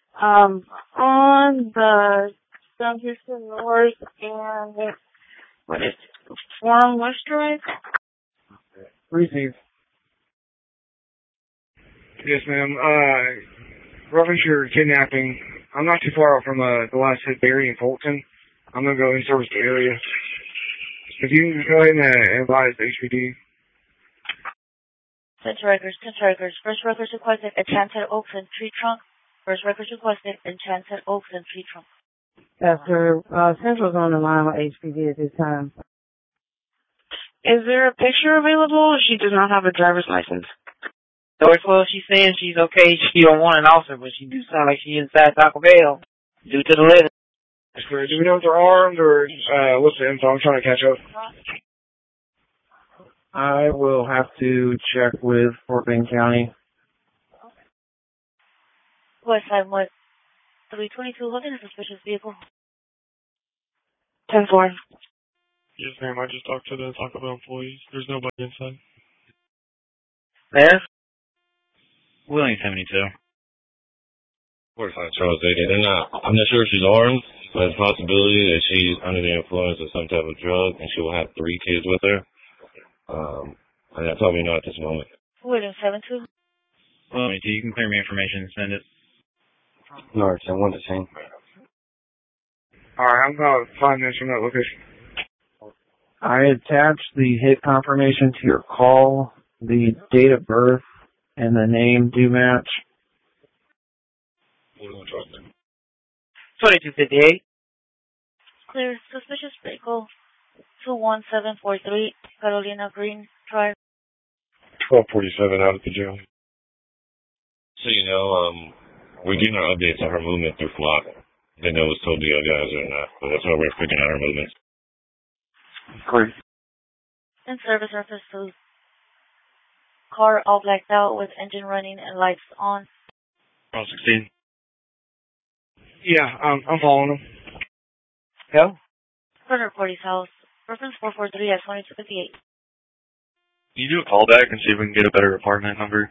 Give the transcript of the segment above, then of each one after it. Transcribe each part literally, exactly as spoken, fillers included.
Um, on the South Houston North and what is it? Forum West Drive? Received. Yes, ma'am. Uh, reference your kidnapping. I'm not too far out from uh, the last hit Barry and Fulton. I'm gonna go and service the area. If you can go ahead and uh, advise the H P D. Central Records, Central Records. First records requested Enchanted Oaks and Tree Trunk. First records requested Enchanted Oaks and Tree Trunk. Yes, sir. Uh, Central's on the line with H P D at this time. Is there a picture available? She does not have a driver's license. So well, she's saying she's okay. She don't want an officer, but she do sound like she inside Taco Bell due to the letter. Do we know if they're armed or uh, what's the info? I'm trying to catch up. I will have to check with Fort Bend County. West Side West three twenty-two, holding a suspicious vehicle. ten four. Yes, ma'am. I just talked to the Taco Bell employees. There's nobody inside. Yes? William seventy-two. forty-five Charles eighty. They're not, I'm not sure if she's armed, but there's a possibility that she's under the influence of some type of drug and she will have three kids with her. Um, and that's all we know at this moment. William seventy-two. Well, you can clear me information and send it. No, it's one to ten. Alright, I'm about five minutes from that location. I attached the hit confirmation to your call. The date of birth and the name do match. twenty-two fifty-eight. Clear. Suspicious vehicle. two one seven four three, Carolina Green Drive. twelve forty-seven out of the jail. So, you know, um, we're getting our updates on her movement through Flock. Didn't know it was told to you guys or not, but that's why we're freaking out her movements. Clear. In service reference to car all blacked out with engine running and lights on. twelve sixteen. Yeah, um, I'm following them. Hell? Corner Forty's house. Reference four four three at twenty-two fifty-eight. Can you do a call back and see if we can get a better apartment number?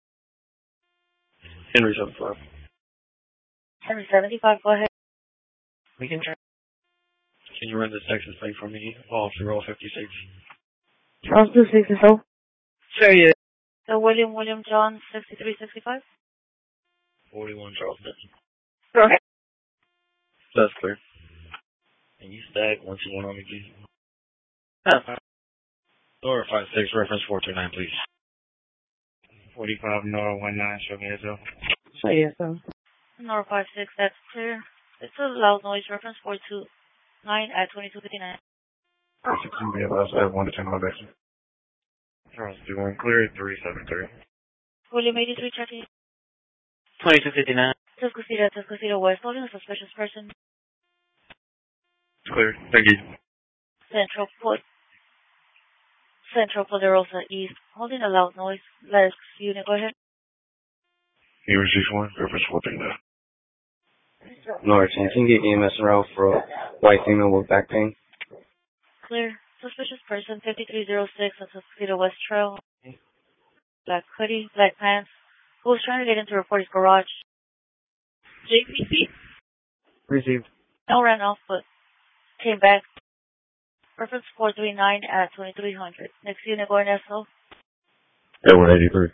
Henry seventy-five. Henry seventy-five, go ahead. We can try. Can you run this Texas thing for me? Officer Roll fifty-six. Charles two sixty four. Sure, yeah. So William William John sixty-three sixty-five. forty-one Charles Benson. Go ahead. That's clear. And you stack once you want on me, please. Oh. Door five six, reference four two nine, please. forty-five Nora one nine, show me that. So, yes, sir. Nora five six, that's clear. It's a loud noise, reference four two nine at twenty-two fifty-nine. sixteen, we have us at one to ten elevation. Charles two one, clear, three seven three. William eighty-three, checking. twenty-two fifty-nine. Tuscaloosa, Tuscaloosa West, holding a suspicious person. Clear, thank you. Central Port. Central Poderosa East, holding a loud noise. Let's unit, go ahead. You receive one, reference four three nine. North, can you get E M S and row for a white female with back pain? Clear. Suspicious person, fifty-three oh six on Tuscaloosa West Trail. Black hoodie, black pants. Who was trying to get into reporter's garage. J P C? Received. No, ran off, but came back. Reference four three nine at twenty-three hundred. Next unit going S O. A one eighty-three.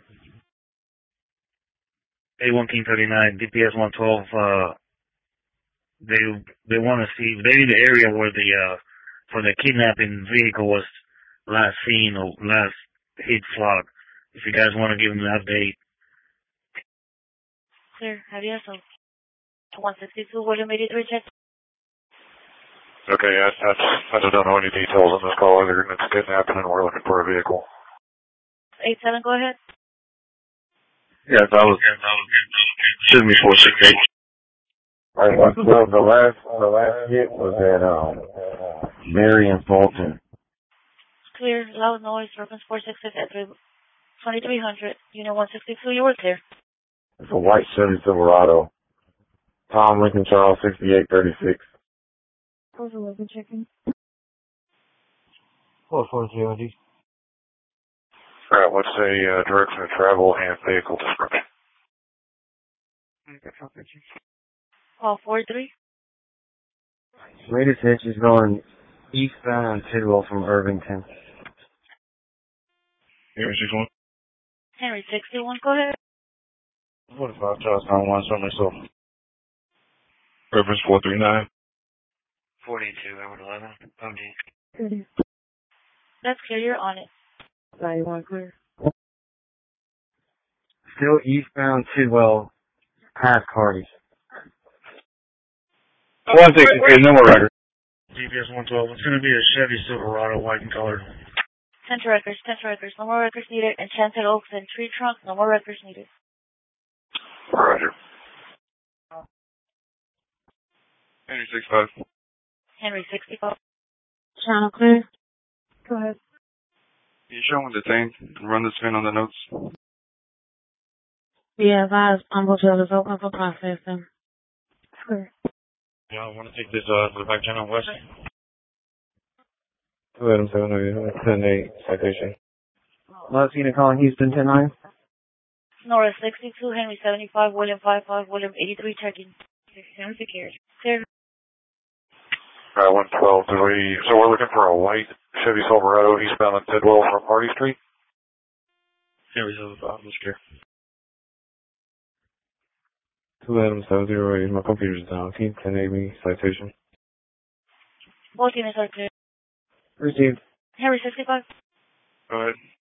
A one thirty-nine, D P S one twelve, uh, they, they want to see, they need the area where the, uh, for the kidnapping vehicle was last seen or last hit Flock. If you guys want to give them an update. Clear. Have you S O? one sixty-two, William eighty-three, check. Okay, I, I, I just don't know any details on this call other than it's kidnapping and we're looking for a vehicle. eight seven, go ahead. Yes, I was, should be four six eight. Alright, well, the last, the last hit was at, um, Mary and Fulton. Clear. Loud noise, reference four six six at twenty-three hundred. Unit one sixty-two, you were clear. It's a white Chevy Silverado. Tom Lincoln Charles sixty-eight thirty-six. Who's eleven checking? four four zero D. Alright, what's a uh, direction of travel and vehicle description? I got Call four three. Latest hitch is going eastbound on Tidwell from Irvington. Henry six one. Henry sixty-one, go ahead. forty-five Charles nine one, so myself. Reference four three nine. forty-two, Edward eleven, O D. That's clear, you're on it. ninety-one clear. Still eastbound Tidwell, past Hardy's. One sixty, no more record. G P S one twelve, it's going to be a Chevy Silverado, white and colored. ten to records, ten to records, no more records needed. Enchanted Oaks and Tree Trunk, no more records needed. Roger. Henry six five. Henry sixty-five. Channel clear. Go ahead. Can you show him detained and run the spin on the notes? Be advised, Humble Jail is open for processing. Clear. Y'all want to take this uh, to the back channel west? Two Adam seven ten eight citation. Last unit calling Houston ten nine. Nora sixty-two, Henry seventy-five, William five five, William eighty-three, checking. Sound secure. Clear. Uh, one twelve, did we, so we're looking for a white Chevy Silverado eastbound on Tidwell from Hardy Street? Henry seventy-five, let's care. Two Adam seven zero eight. My computer's down. Can you ten eight me citation? Both units are clear. Received. Henry sixty-five. Go ahead.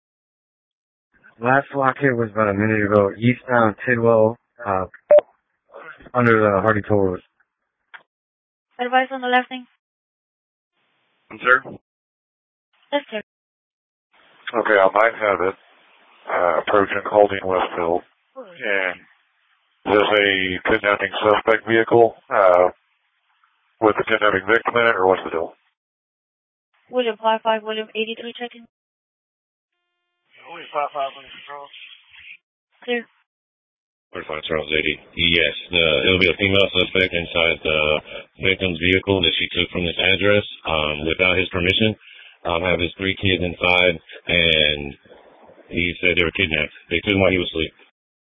Last block hit was about a minute ago. Eastbound Tidwell, uh, under the Hardy Toll Road. Advice on the left thing? I'm sir? Yes, sir. Okay, I might have it. Uh, approaching Holding Westfield. And is this a kidnapping suspect vehicle, uh, with the kidnapping victim in it, or what's the deal? William five five, William eighty-three, checking. William five five, William Control. Clear. forty-five Charles eighty. Yes, the, it'll be a female suspect inside the victim's vehicle that she took from this address, um, without his permission. Um, have his three kids inside, and he said they were kidnapped. They took him while he was asleep.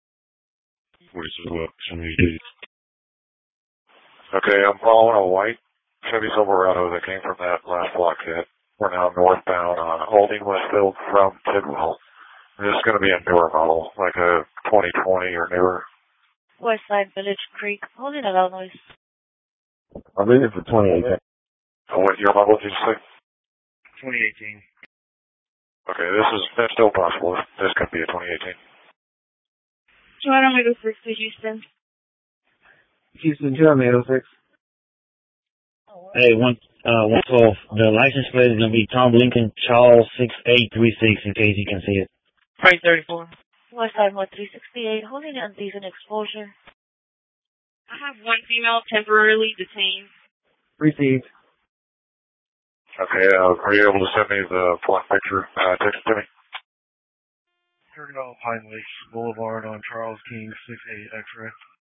Okay, I'm following a white Chevy Silverado that came from that last block hit. We're now northbound on Holding Westfield from Tidwell. This is going to be a newer model, like a twenty twenty or newer. West Side Village Creek, holding a loud noise. I believe it's a twenty eighteen. Oh, what year model did you say? twenty eighteen. Okay, this is, that's still possible. This could be a twenty eighteen. So I don't want to go first to Houston. Houston two eight oh six. Hey, one, uh, one twelve. The license plate is going to be Tom Lincoln Charles six eight three six, in case you can see it. Frank thirty-four. West Side Mode three sixty-eight, holding indecent exposure. I have one female temporarily detained. Received. Okay, uh, are you able to send me the block picture, uh, text it to me? Turn off Pine Lakes Boulevard on Charles King six eight X-ray.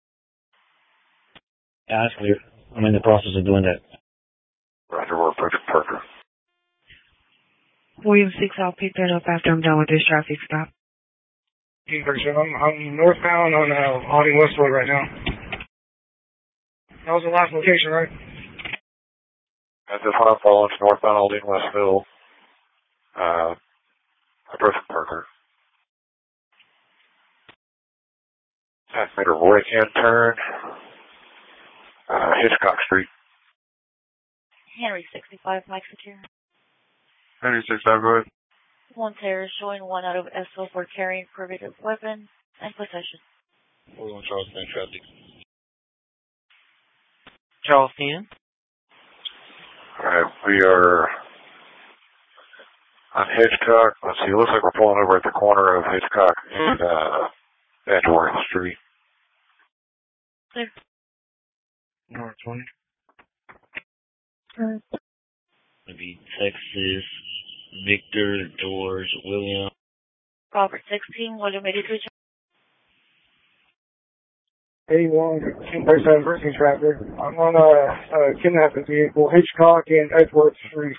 Yeah, that's clear. I'm in the process of doing that. Roger, we're approaching Parker. William six, I'll pick that up after I'm done with this traffic stop. I'm, I'm northbound on uh, Holding Westfield right now. That was the last location, right? At this one, I'm following northbound Holding Westfield. Uh, approaching Parker. I've made a right-hand turn. Uh, Hitchcock Street. Henry sixty-five, Mike secure. Henry six five, go ahead. One terrorist showing one out of S O for carrying prohibited weapons and possession. Hold on, Charles, man, traffic. Charles ten. Alright, we are on Hitchcock. Let's see, it looks like we're pulling over at the corner of Hitchcock and, uh, Edgeworth Street. Clear. North twenty. Alright. Maybe Texas, Victor, George, William. Robert sixteen, William eighty-three. eighty-one, two thirty-seven, Brittany Trapper. I'm on a, a kidnapping vehicle, Hitchcock and Edgeworth Street.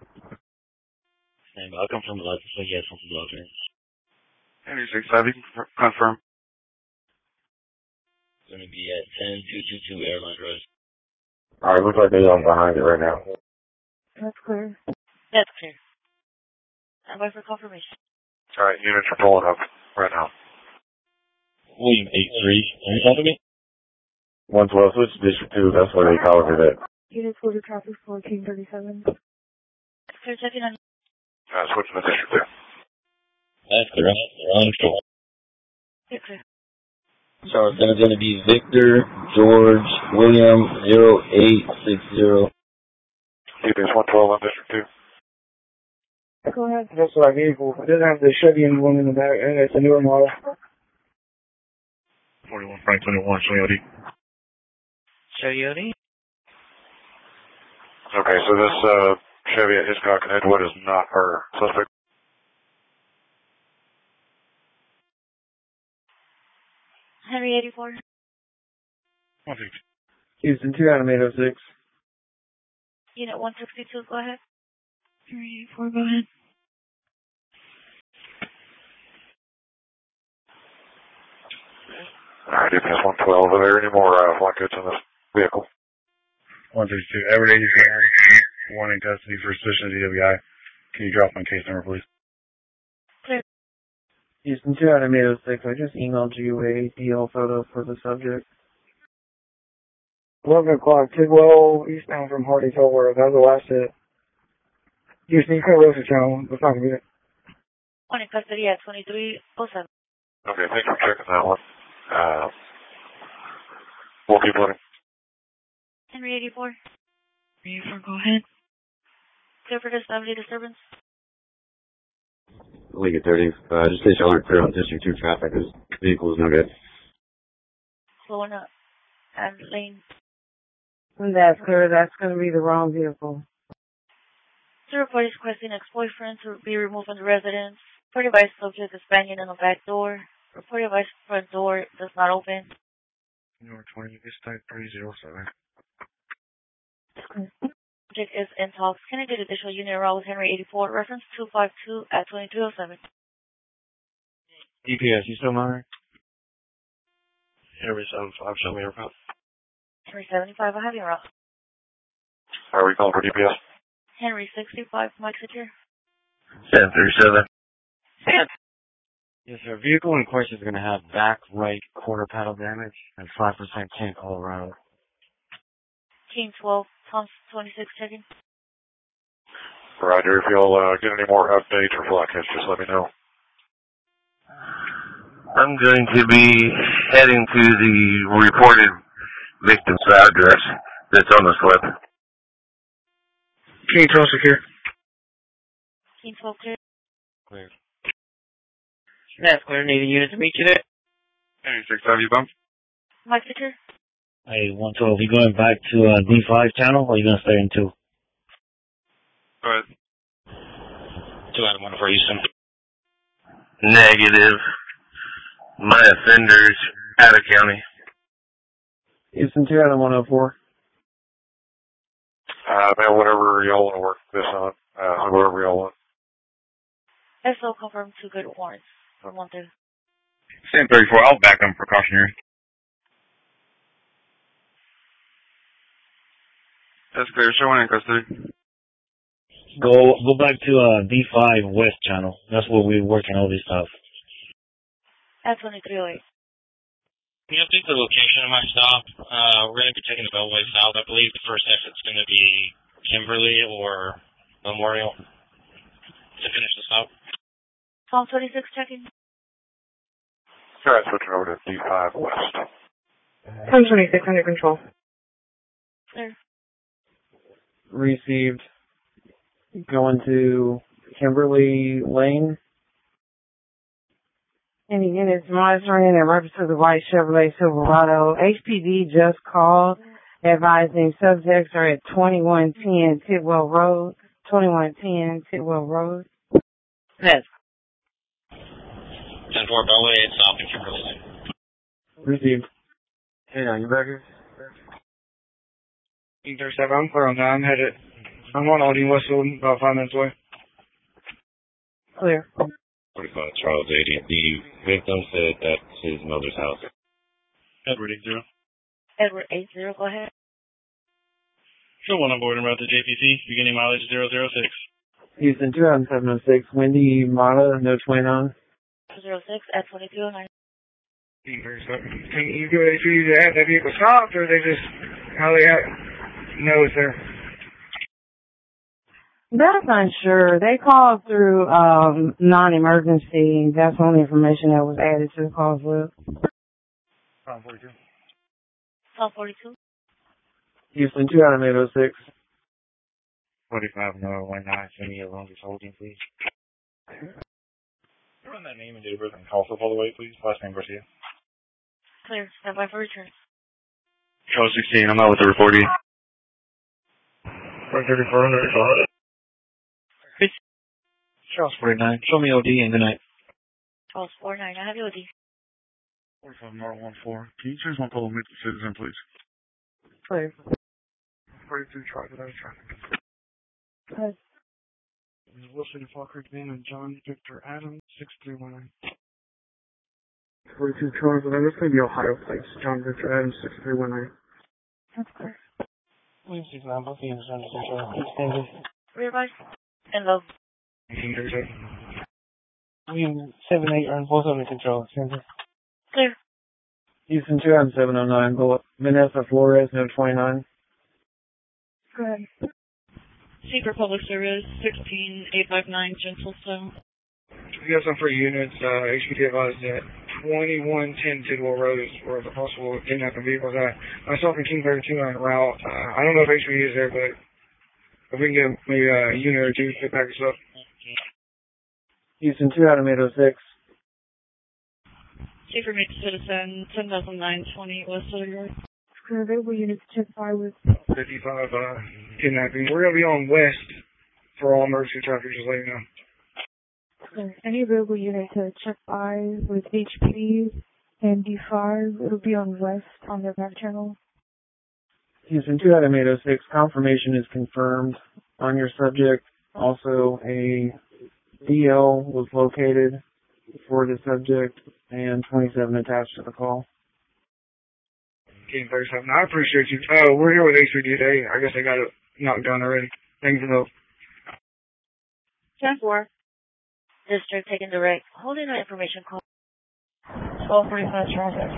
Stand by. I'll come from the left, so yes, from the left. Henry six five, you can confirm. going to be at ten two two two Airline Road. Alright, looks like they're behind it right now. That's clear. That's clear. I'm waiting for confirmation. Alright, units are pulling up right now. William eight three. Can you talk to me? one twelve, switch to District two, that's where they call it at. Unit quarter traffic fourteen thirty-seven. Clear checking on. Uh, switching to District two. That's clear. We're on control. You're clear. So it's going to be Victor, George, William, zero eight six zero. D P S one twelve on District two. Go ahead. That's our vehicle. It doesn't have the Chevy emblem in the back, and it's a newer model. forty-one Frank twenty-one, Toyota. Toyota? Okay, so this uh, Chevy at Hiscock and Edgewood is not our suspect. Henry eighty-four. Houston two, Adam eight oh six. Unit one sixty-two, go ahead. Henry eighty-four, go ahead. Alright, D P S one twelve, are there any more uh, flight codes in this vehicle? one thirty-two, Everett eighty-four, one in custody for suspicion of D W I. Can you drop my case number, please? Clear. Houston two, Adam eight oh six. I just emailed you a D L photo for the subject. eleven o'clock, Tidwell, eastbound from Hardy Tollworth. That was the last hit. Houston, you can roll the channel. That's not going to be it. One in custody at twenty-three oh seven. Okay, thanks for checking that one. Uh, we'll keep looking. Henry eighty-four. eighty-four, go ahead. Clear for disability disturbance. League at thirty. Uh, just stay alert clear on District two traffic. This vehicle is no good. Slowing up. And lane. That's clear. That's going to be the wrong vehicle. The report is requesting ex-boyfriend to be removed from the residence. Reported by subject is banging on the back door. Reported by front door does not open. Number twenty, this type three zero seven. Subject is in talks. Can I get additional unit route with Henry eighty-four, reference two five two at twenty-two oh seven. D P S, you still mine? Henry seven five, show me your route. Henry seventy-five, I have your route. Are we calling for D P S? Henry sixty-five, Mike Secure. seven thirty-seven. Yes, sir. Vehicle in question is going to have back right quarter panel damage and five percent tint all around. King twelve, Tom twenty-six checking. Roger, if you'll uh, get any more updates or flight codes, just let me know. I'm going to be heading to the reported victim's address that's on the slip. King twelve secure. King twelve clear. Clear. That's clear. Need a unit to meet you there. Hey, six five, you bump? Mike Secure. Hey, one twelve, you going back to uh, D five channel or you going to stay in two? Go ahead. two out of one for Houston. Negative. My offenders out of county. Houston two, Adam one oh four. Uh, man, whatever y'all want to work this on, uh, whatever y'all want. S O confirmed two good warrants for one through. Same thirty-four, I'll back them precautionary. That's clear, show one in custody. Go go back to uh, D five West channel. That's where we're working all this stuff. At twenty-three oh eight. Can you update the location of my stop? Uh, we're going to be taking the Beltway south. I believe the first exit's going to be Kimberly or Memorial to finish the stop. Tom twenty-six checking. Alright, switching over to D five West. ten twenty-six under control. Clear. Received. Going to Kimberly Lane. Any units monitoring in reference to the white Chevrolet Silverado. H P D just called advising subjects are at twenty-one ten Tidwell Road. twenty-one ten Tidwell Road. Yes. ten four Beltway, it's stop in Kimberly Lane. Received. Hey, now, you back here? King thirty-seven, I'm clear on that. I'm headed. I'm on Aldine Westfield, about five minutes away. Clear. forty-five Charles eighty. The victim said that's his mother's house. Edward eight zero. Edward eight zero, go ahead. Show one on board and route to J P C, beginning mileage zero zero six. Houston two thousand seven oh six, Wendy Mata, no twenty-nine. zero six at twenty-two oh nine. Can you go if you have that vehicle stopped, or they just, how they know it's there? That's not sure. They called through um non-emergency. That's the only information that was added to the call list. Tom forty-two. Tom forty-two. Houston two out of eight oh six. forty-five no one nine, send me a longest holding, please. Run that name and date of birth and call for all the way, please. Last name Garcia. Clear. Stand by for return. Charles sixteen, I'm out with the reporting. one thirty-four hundred, go ahead. Charles forty-nine, show me O D and good night. Charles forty-nine, I have your O D. forty-five North one four. Can you change my call to meet the citizen, please? Clear. forty-two, try without traffic. Clear. Wilson, Fall Creek, Man, and John Victor Adams, six three one nine. forty-two, Charles, and this may be Ohio plates. John Victor Adams, six three one nine. That's clear. William six nine, both units under control. Keep standing. Rear advise. And low. William seven eight, are both under control. Center. Clear. Houston two out of seven oh nine, Vanessa Flores, no twenty-nine. Go ahead. Secret Public Service, sixteen eight five nine, Gentle Stone. We got some free units. Uh, H P D advised that twenty-one ten Tidwell Road is where the possible kidnapping vehicles at. Myself and King thirty-two on route. Uh, I don't know if H P D is there, but if we can get maybe a unit or two to pack us up. Houston two out of eight oh six. Secret Major Citizen, ten thousand nine twenty West Sutter Yard. Available units check by with fifty-five uh, kidnapping. We're going to be on west for all emergency traffic, just letting you know. any available unit to check by with H P D and D five. It'll be on west on their back channel. Houston two out of eight oh six. Confirmation is confirmed on your subject. Also, a D L was located for the subject and twenty-seven attached to the call. King thirty-seven. I appreciate you. Oh, we're here with H P D today. I guess they got it knocked down already. Thanks for the help. ten four. District taken direct. Holding our information call. twelve forty-five traffic.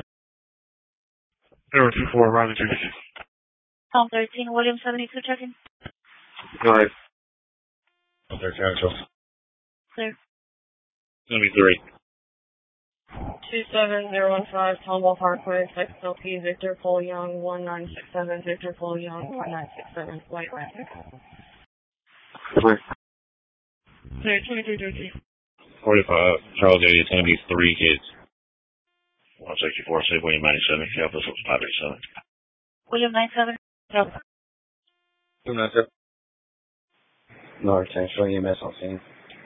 Zero two four, Riley J P C. Tom thirteen, William seventy-two checking. Go ahead. thirteen, Charles. Clear. seventy-three. two seven zero one five, Tomball Parkway, Texas L P, Victor Paul Young, one nine six seven, Victor Paul Young, one nine six seven, White Rapids. Clear. Clear, twenty-three thirteen. forty-five, Charles eighty, it's going to be three kids. one sixty-four, Sid William ninety-seven, Calvin five eighty-seven. William ninety-seven. No. Two nine seven. North Central E M S on scene.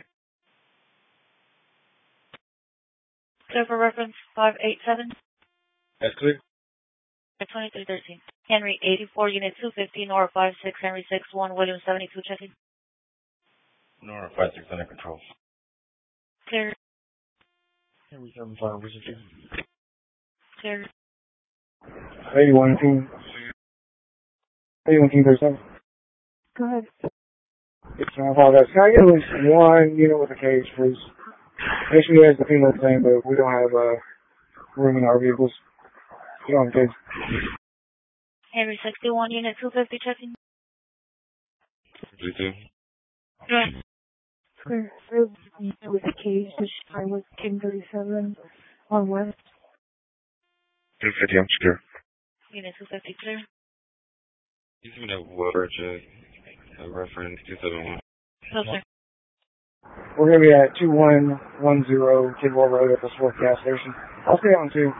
Clear for reference, five eight seven. That's clear. twenty-three thirteen. Henry eighty-four, Unit two fifty, Nora five six, Henry six one, William seventy-two checking. Nora five six under control. Clear. Henry seven five, Richard two. Clear. eighty-one King. eighty-one King thirty-seven. Go ahead. It's my apologize. Can I get at least one unit with a cage, please? H P D has the female thing, but we don't have uh, room in our vehicles. We don't have a cage. Henry sixty-one, Unit two fifty checking. fifty-two. Go ahead. Clear. Available unit with a cage to shine with King thirty-seven on west. two fifty, I'm secure. Unit two fifty clear. You give me that water check. A reference two seven one. No, sir. We're going to be at two one one zero Kidwell Road at the Swift gas station. I'll stay on two.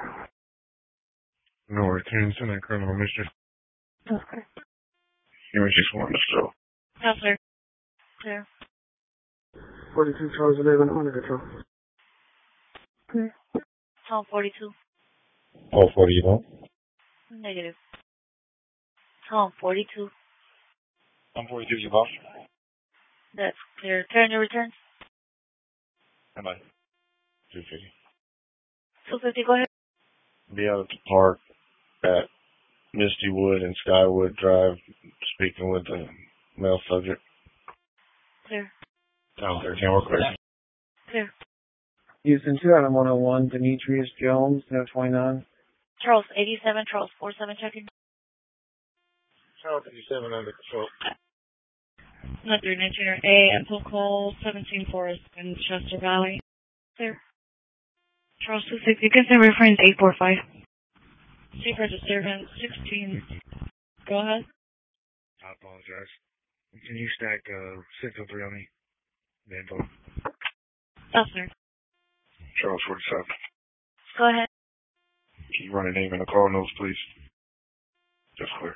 Nora ten, send that criminal mischief. That's clear. Henry six one, so. No, sir. Clear. forty-two Charles eleven under control. Clear. Tom forty-two. All forty, you know? Negative. Tom forty-two. I'm forty-two, you boss. That's clear. Turn your return. Am I? two fifty. two fifty, go ahead. be out at the park at Misty Wood and Skywood Drive, speaking with the male subject. Clear. Down thirteen, we're clear. Clear. Houston two Adam one oh one, Demetrius Jones, no twenty-nine. Charles eighty-seven, Charles forty-seven checking. Charles eighty-seven under control. Not through nineteen A, Apple call seventeen Forest in Chester Valley. Clear. Charles two six, you can send reference eight four five. Chief Register sixteen. Go ahead. I apologize. Can you stack uh, six oh three on me? The info. Yes, sir. Charles forty-seven. Go ahead. Can you run a name and a call notes, please? Just clear.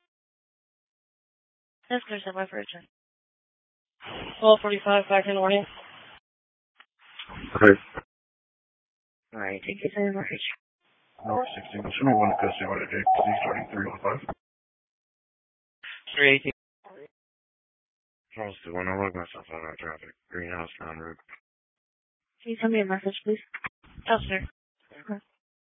That's clear, sir, by Virgin. twelve forty-five, back in the morning. Okay. Alright, thank you very much. North sixteen. Show me one to custody by the J P C starting three one five. three eighteen. Charles two one, I'll look myself out of traffic. Greenhouse, non route. Can you send me a message, please? Yes, sir.